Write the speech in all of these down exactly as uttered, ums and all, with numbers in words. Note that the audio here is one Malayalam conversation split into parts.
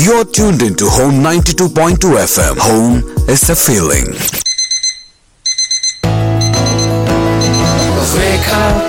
You're tuned into Home ninety-two point two F M. Home is a feeling. Wake up,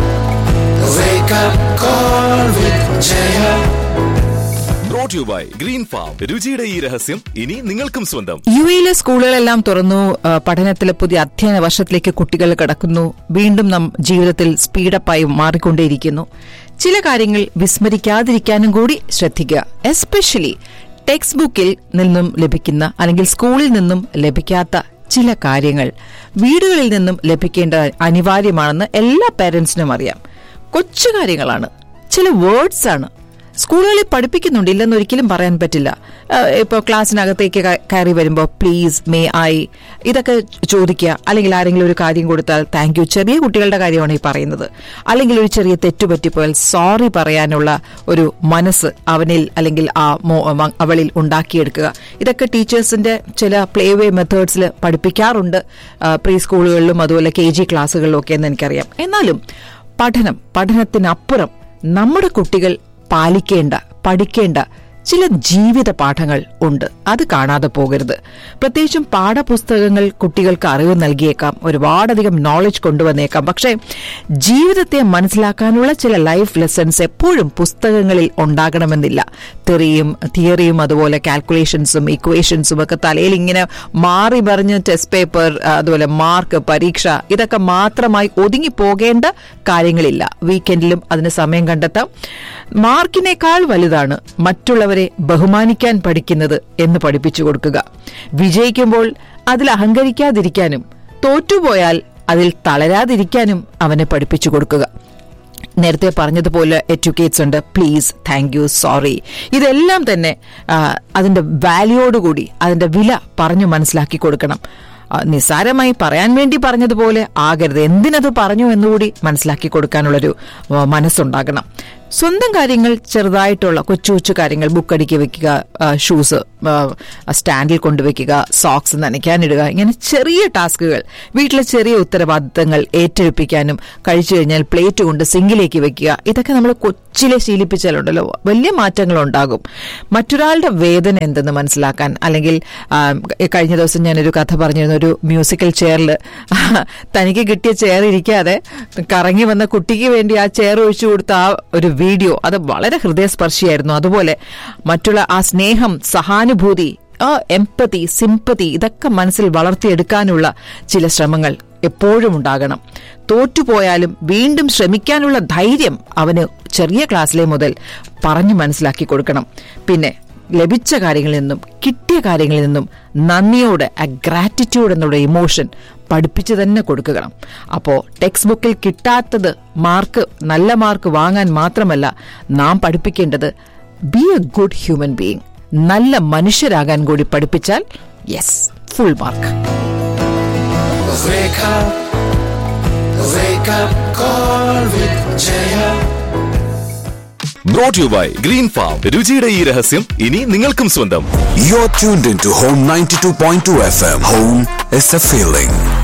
wake up, call with Jaya. Brought to you by Green Farm. രുചിയുടെ ഈ രഹസ്യം ഇനി നിങ്ങൾക്കും സ്വന്തം. യു എയിലെ സ്കൂളുകളെല്ലാം തുറന്നു. പഠനത്തിലെ പുതിയ അധ്യയന വർഷത്തിലേക്ക് കുട്ടികൾ കടക്കുന്നു. വീണ്ടും നാം ജീവിതത്തിൽ സ്പീഡപ്പായി മാറിക്കൊണ്ടേയിരിക്കുന്നു. ചില കാര്യങ്ങൾ വിസ്മരിക്കാതിരിക്കാനും കൂടി ശ്രദ്ധിക്കുക. എസ്പെഷ്യലി ടെക്സ്റ്റ് ബുക്കിൽ നിന്നും ലഭിക്കുന്ന അല്ലെങ്കിൽ സ്കൂളിൽ നിന്നും ലഭിക്കാത്ത ചില കാര്യങ്ങൾ വീടുകളിൽ നിന്നും ലഭിക്കേണ്ട അനിവാര്യമാണെന്ന് എല്ലാ പേരൻസിനും അറിയാം. കൊച്ചു കാര്യങ്ങളാണ്, ചില വേർഡ്സ് ആണ്. സ്കൂളുകളിൽ പഠിപ്പിക്കുന്നുണ്ട്, ഇല്ലെന്ന് ഒരിക്കലും പറയാൻ പറ്റില്ല. ഇപ്പോൾ ക്ലാസ്സിനകത്തേക്ക് കയറി വരുമ്പോൾ പ്ലീസ്, മേ ഐ, ഇതൊക്കെ ചോദിക്കുക. അല്ലെങ്കിൽ ആരെങ്കിലും ഒരു കാര്യം കൊടുത്താൽ താങ്ക് യു. ചെറിയ കുട്ടികളുടെ കാര്യമാണ് ഈ പറയുന്നത്. അല്ലെങ്കിൽ ഒരു ചെറിയ തെറ്റുപറ്റിപ്പോയാൽ സോറി പറയാനുള്ള ഒരു മനസ്സ് അവനിൽ അല്ലെങ്കിൽ ആ അവളിൽ ഉണ്ടാക്കിയെടുക്കുക. ഇതൊക്കെ ടീച്ചേഴ്സിന്റെ ചില പ്ലേ വേ മെത്തേഡ്സിൽ പഠിപ്പിക്കാറുണ്ട്, പ്രീ സ്കൂളുകളിലും അതുപോലെ കെ ജി ക്ലാസ്സുകളിലും ഒക്കെ എന്ന് എനിക്കറിയാം. എന്നാലും പഠനം പഠനത്തിനപ്പുറം നമ്മുടെ കുട്ടികൾ പാലിക്കേണ്ട, പഠിക്കേണ്ട ചില ജീവിത പാഠങ്ങൾ ഉണ്ട്. അത് കാണാതെ പോകരുത്. പ്രത്യേകിച്ചും പാഠപുസ്തകങ്ങൾ കുട്ടികൾക്ക് അറിവ് നൽകിയേക്കാം, ഒരുപാടധികം നോളജ് കൊണ്ടുവന്നേക്കാം. പക്ഷേ ജീവിതത്തെ മനസ്സിലാക്കാനുള്ള ചില ലൈഫ് ലെസൺസ് എപ്പോഴും പുസ്തകങ്ങളിൽ ഉണ്ടാകണമെന്നില്ല. തെറിയും തിയറിയും അതുപോലെ കാൽക്കുലേഷൻസും ഇക്വേഷൻസും ഒക്കെ തലയിൽ ഇങ്ങനെ മാറി മറിഞ്ഞ് ടെസ്റ്റ് പേപ്പർ, അതുപോലെ മാർക്ക്, പരീക്ഷ, ഇതൊക്കെ മാത്രമായി ഒതുങ്ങി പോകേണ്ട കാര്യങ്ങളില്ല. വീക്കെൻഡിലും അതിന് സമയം കണ്ടെത്താം. മാർക്കിനേക്കാൾ വലുതാണ് മറ്റുള്ളവരെ ബഹുമാനിക്കാൻ പഠിക്കുന്നത് എന്ന് പഠിപ്പിച്ചു കൊടുക്കുക. വിജയിക്കുമ്പോൾ അതിൽ അഹങ്കരിക്കാതിരിക്കാനും തോറ്റുപോയാൽ അതിൽ തളരാതിരിക്കാനും അവനെ പഠിപ്പിച്ചു കൊടുക്കുക. നേരത്തെ പറഞ്ഞതുപോലെ എഡ്യൂക്കേറ്റ്സ് ഉണ്ട്, പ്ലീസ്, താങ്ക് യു, സോറി. ഇതെല്ലാം തന്നെ അതിന്റെ വാല്യൂയോടുകൂടി അതിന്റെ വില പറഞ്ഞു മനസ്സിലാക്കി കൊടുക്കണം. നിസ്സാരമായി പറയാൻ വേണ്ടി പറഞ്ഞതുപോലെ ആകരുത്. എന്തിനത് പറഞ്ഞു എന്നുകൂടി മനസ്സിലാക്കി കൊടുക്കാനുള്ളൊരു മനസ്സുണ്ടാകണം. സ്വന്തം കാര്യങ്ങൾ, ചെറുതായിട്ടുള്ള കൊച്ചു കൊച്ചു കാര്യങ്ങൾ, ബുക്കടിക്കി വെക്കുക, ഷൂസ് സ്റ്റാൻഡിൽ കൊണ്ടുവയ്ക്കുക, സോക്സ് നനയ്ക്കാനിടുക, ഇങ്ങനെ ചെറിയ ടാസ്കുകൾ, വീട്ടിലെ ചെറിയ ഉത്തരവാദിത്തങ്ങൾ ഏറ്റെടുപ്പിക്കാനും കഴിച്ചു കഴിഞ്ഞാൽ പ്ലേറ്റ് കൊണ്ട് സിങ്കിലേക്ക് വെക്കുക, ഇതൊക്കെ നമ്മൾ കൊച്ചിലെ ശീലിപ്പിച്ചാലുണ്ടല്ലോ വലിയ മാറ്റങ്ങൾ ഉണ്ടാകും. മറ്റൊരാളുടെ വേദന എന്തെന്ന് മനസ്സിലാക്കാൻ, അല്ലെങ്കിൽ കഴിഞ്ഞ ദിവസം ഞാനൊരു കഥ പറഞ്ഞിരുന്നു. ഒരു മ്യൂസിക്കൽ ചെയറിൽ തനിക്ക് കിട്ടിയ ചെയർ ഇരിക്കാതെ കറങ്ങി വന്ന കുട്ടിക്ക് വേണ്ടി ആ ചെയർ ഒഴിച്ചു കൊടുത്ത ആ ഒരു വീഡിയോ, അത് വളരെ ഹൃദയസ്പർശിയായിരുന്നു. അതുപോലെ മറ്റുള്ള ആ സ്നേഹം, സഹാനുഭൂതി, ആ എംപതി, സിമ്പതി, ഇതൊക്കെ മനസ്സിൽ വളർത്തിയെടുക്കാനുള്ള ചില ശ്രമങ്ങൾ എപ്പോഴും ഉണ്ടാകണം. തോറ്റുപോയാലും വീണ്ടും ശ്രമിക്കാനുള്ള ധൈര്യം അവന് ചെറിയ ക്ലാസ്സിലെ മുതൽ പറഞ്ഞു മനസ്സിലാക്കി കൊടുക്കണം. പിന്നെ ലഭിച്ച കാര്യങ്ങളിൽ നിന്നും കിട്ടിയ കാര്യങ്ങളിൽ നിന്നും നന്ദിയോടെ, ആ ഗ്രാറ്റിറ്റ്യൂഡ് എന്നുള്ള ഇമോഷൻ പഠിപ്പിച്ചു തന്നെ കൊടുക്കണം. അപ്പോൾ ടെക്സ്റ്റ് ബുക്കിൽ കിട്ടാത്തത് മാർക്ക്, നല്ല മാർക്ക് വാങ്ങാൻ മാത്രമല്ല നാം പഠിപ്പിക്കേണ്ടത് B A good human being, നല്ല മനുഷ്യരാകാൻ കൂടി പഠിപ്പിച്ചാൽ yes, full mark. Wake up, wake up, call with Jaya. Brought to you by Green Farm. രുചിയുടെ ഈ രഹസ്യം ഇനി നിങ്ങൾക്കും സ്വന്തം. You're tuned into Home ninety-two point two F M. Home is a feeling.